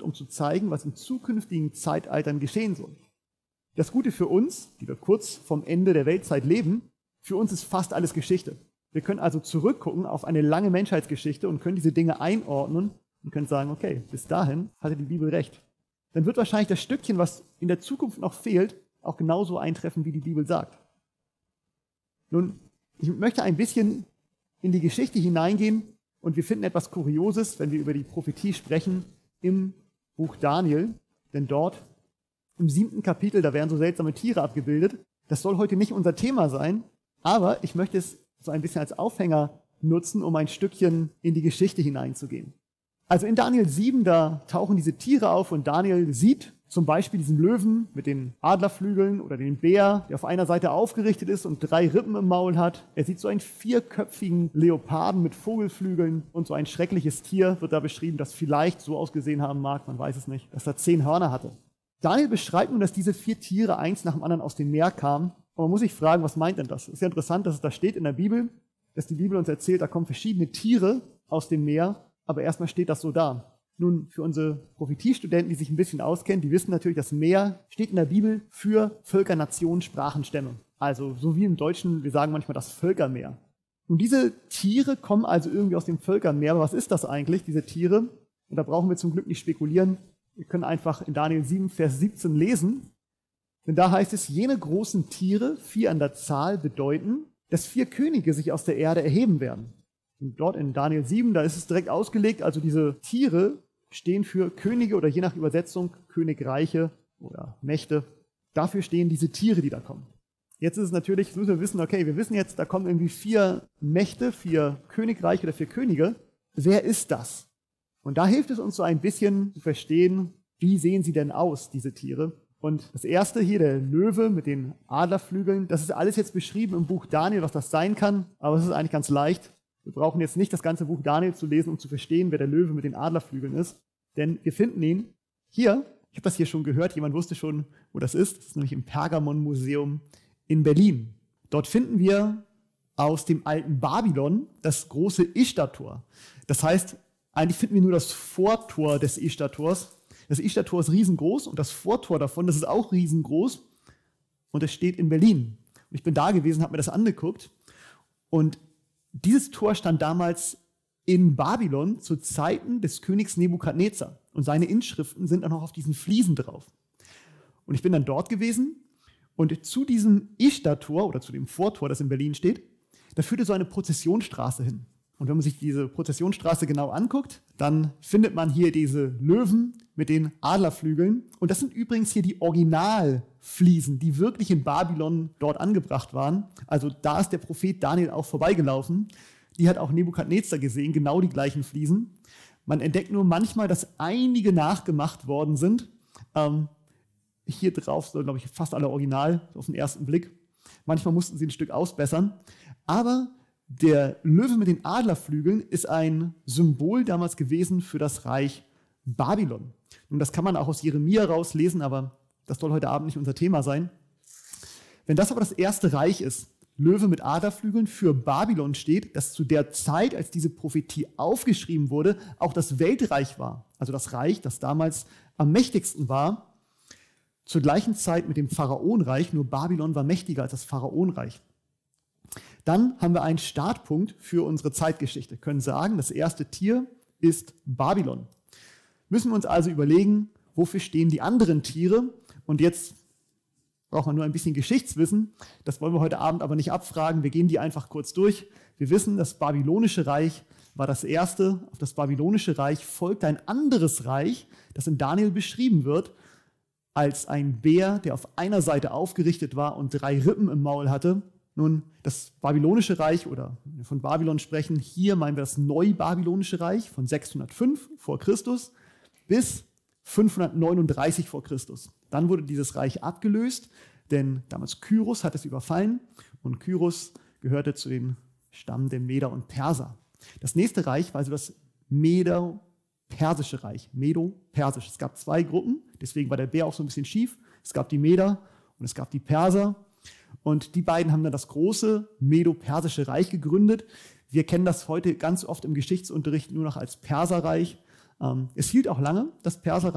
um zu zeigen, was in zukünftigen Zeitaltern geschehen soll. Das Gute für uns, die wir kurz vom Ende der Weltzeit leben, für uns ist fast alles Geschichte. Wir können also zurückgucken auf eine lange Menschheitsgeschichte und können diese Dinge einordnen und können sagen, okay, bis dahin hatte die Bibel recht. Dann wird wahrscheinlich das Stückchen, was in der Zukunft noch fehlt, auch genauso eintreffen, wie die Bibel sagt. Nun, ich möchte ein bisschen in die Geschichte hineingehen und wir finden etwas Kurioses, wenn wir über die Prophetie sprechen, im Buch Daniel, denn dort im 7. Kapitel, da werden so seltsame Tiere abgebildet. Das soll heute nicht unser Thema sein, aber ich möchte es so ein bisschen als Aufhänger nutzen, um ein Stückchen in die Geschichte hineinzugehen. Also in Daniel 7, da tauchen diese Tiere auf und Daniel sieht zum Beispiel diesen Löwen mit den Adlerflügeln oder den Bär, der auf einer Seite aufgerichtet ist und 3 Rippen im Maul hat. Er sieht so einen 4-köpfigen Leoparden mit Vogelflügeln und so ein schreckliches Tier wird da beschrieben, das vielleicht so ausgesehen haben mag, man weiß es nicht, dass er 10 Hörner hatte. Daniel beschreibt nun, dass diese 4 Tiere eins nach dem anderen aus dem Meer kamen. Und man muss sich fragen, was meint denn das? Es ist ja interessant, dass es da steht in der Bibel, dass die Bibel uns erzählt, da kommen verschiedene Tiere aus dem Meer, aber erstmal steht das so da. Nun, für unsere Prophetiestudenten, die sich ein bisschen auskennen, die wissen natürlich, das Meer steht in der Bibel für Völker, Nationen, Sprachen, Stämme. Also so wie im Deutschen, wir sagen manchmal das Völkermeer. Und diese Tiere kommen also irgendwie aus dem Völkermeer. Aber was ist das eigentlich, diese Tiere? Und da brauchen wir zum Glück nicht spekulieren. Wir können einfach in Daniel 7, Vers 17 lesen. Denn da heißt es, jene großen Tiere, 4 an der Zahl, bedeuten, dass 4 Könige sich aus der Erde erheben werden. Und dort in Daniel 7, da ist es direkt ausgelegt, also diese Tiere stehen für Könige oder je nach Übersetzung Königreiche oder Mächte. Dafür stehen diese Tiere, die da kommen. Jetzt ist es natürlich, müssen wir wissen, okay, wir wissen jetzt, da kommen irgendwie 4 Mächte, 4 Königreiche oder 4 Könige. Wer ist das? Und da hilft es uns so ein bisschen zu verstehen, wie sehen sie denn aus, diese Tiere? Und das erste hier, der Löwe mit den Adlerflügeln, das ist alles jetzt beschrieben im Buch Daniel, was das sein kann, aber es ist eigentlich ganz leicht. Wir brauchen jetzt nicht das ganze Buch Daniel zu lesen, um zu verstehen, wer der Löwe mit den Adlerflügeln ist, denn wir finden ihn hier, ich habe das hier schon gehört, jemand wusste schon, wo das ist nämlich im Pergamon-Museum in Berlin. Dort finden wir aus dem alten Babylon das große Ishtar-Tor. Das heißt, eigentlich finden wir nur das Vortor des Ishtar-Tors. Das Ishtar-Tor ist riesengroß und das Vortor davon, das ist auch riesengroß und es steht in Berlin. Und ich bin da gewesen, habe mir das angeguckt und dieses Tor stand damals in Babylon zu Zeiten des Königs Nebukadnezar und seine Inschriften sind auch noch auf diesen Fliesen drauf. Und ich bin dann dort gewesen und zu diesem Ishtar-Tor oder zu dem Vortor, das in Berlin steht, da führte so eine Prozessionsstraße hin. Und wenn man sich diese Prozessionsstraße genau anguckt, dann findet man hier diese Löwen mit den Adlerflügeln. Und das sind übrigens hier die Originalfliesen, die wirklich in Babylon dort angebracht waren. Also da ist der Prophet Daniel auch vorbeigelaufen. Die hat auch Nebukadnezar gesehen, genau die gleichen Fliesen. Man entdeckt nur manchmal, dass einige nachgemacht worden sind. Hier drauf sind, glaube ich, fast alle original, auf den ersten Blick. Manchmal mussten sie ein Stück ausbessern. Aber der Löwe mit den Adlerflügeln ist ein Symbol damals gewesen für das Reich Babylon. Nun, das kann man auch aus Jeremia rauslesen, aber das soll heute Abend nicht unser Thema sein. Wenn das aber das erste Reich ist, Löwe mit Adlerflügeln für Babylon steht, das zu der Zeit, als diese Prophetie aufgeschrieben wurde, auch das Weltreich war. Also das Reich, das damals am mächtigsten war, zur gleichen Zeit mit dem Pharaonreich, nur Babylon war mächtiger als das Pharaonreich. Dann haben wir einen Startpunkt für unsere Zeitgeschichte. Wir können sagen, das erste Tier ist Babylon. Müssen wir uns also überlegen, wofür stehen die anderen Tiere? Und jetzt braucht man nur ein bisschen Geschichtswissen. Das wollen wir heute Abend aber nicht abfragen. Wir gehen die einfach kurz durch. Wir wissen, das Babylonische Reich war das erste. Auf das Babylonische Reich folgt ein anderes Reich, das in Daniel beschrieben wird, als ein Bär, der auf einer Seite aufgerichtet war und 3 Rippen im Maul hatte. Nun, das Babylonische Reich, oder wenn wir von Babylon sprechen, hier meinen wir das Neubabylonische Reich von 605 vor Christus bis 539 vor Christus. Dann wurde dieses Reich abgelöst, denn damals Kyros hat es überfallen und Kyros gehörte zu den Stamm der Meder und Perser. Das nächste Reich war also das Medo-Persische Reich. Medo-Persisch. Es gab 2 Gruppen, deswegen war der Bär auch so ein bisschen schief. Es gab die Meder und es gab die Perser. Und die beiden haben dann das große Medo-Persische Reich gegründet. Wir kennen das heute ganz oft im Geschichtsunterricht nur noch als Perserreich. Es hielt auch lange, das Perserreich.